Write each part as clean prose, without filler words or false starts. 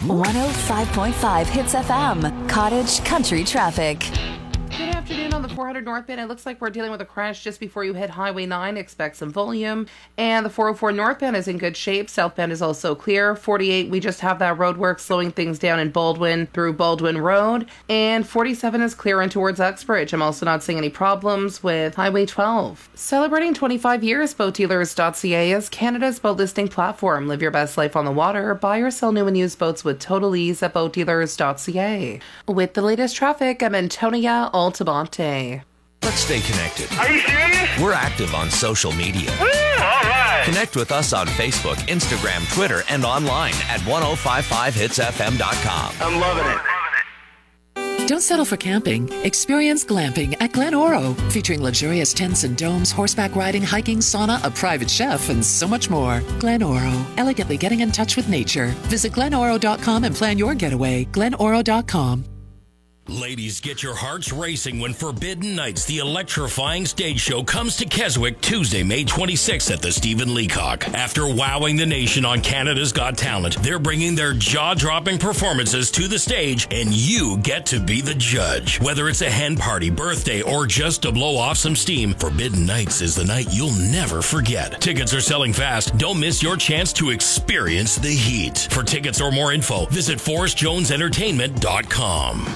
105.5 Hits FM, Cottage Country Traffic. Good afternoon on the 400 northbound. It looks like we're dealing with a crash just before you hit Highway 9. Expect some volume. And the 404 northbound is in good shape. Southbound is also clear. 48, we just have that road work slowing things down in Baldwin through Baldwin Road. And 47 is clear in towards Uxbridge. I'm also not seeing any problems with Highway 12. Celebrating 25 years, BoatDealers.ca is Canada's boat listing platform. Live your best life on the water. Buy or sell new and used boats with total ease at BoatDealers.ca. With the latest traffic, I'm Antonia Altamonte. Let's stay connected. Are you serious? We're active on social media. Woo, all right. Connect with us on Facebook, Instagram, Twitter, and online at 1055hitsfm.com. I'm loving it. Don't settle for camping. Experience glamping at Glen Oro, featuring luxurious tents and domes, horseback riding, hiking, sauna, a private chef, and so much more. Glen Oro, elegantly getting in touch with nature. Visit glenoro.com and plan your getaway. glenoro.com. Ladies, get your hearts racing when Forbidden Nights, the electrifying stage show, comes to Keswick Tuesday, May 26th at the Stephen Leacock. After wowing the nation on Canada's Got Talent, they're bringing their jaw-dropping performances to the stage, and you get to be the judge. Whether it's a hen party, birthday, or just to blow off some steam, Forbidden Nights is the night you'll never forget. Tickets are selling fast. Don't miss your chance to experience the heat. For tickets or more info, visit ForrestJonesEntertainment.com.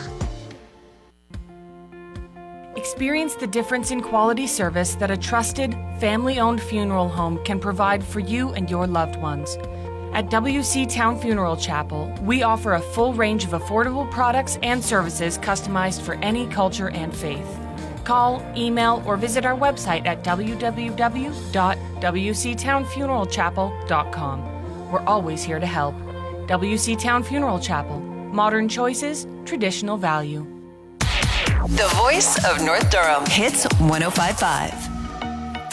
Experience the difference in quality service that a trusted, family-owned funeral home can provide for you and your loved ones. At WC Town Funeral Chapel, we offer a full range of affordable products and services customized for any culture and faith. Call, email, or visit our website at www.wctownfuneralchapel.com. We're always here to help. WC Town Funeral Chapel. Modern choices, traditional value. The voice of North Durham. Hits 105.5.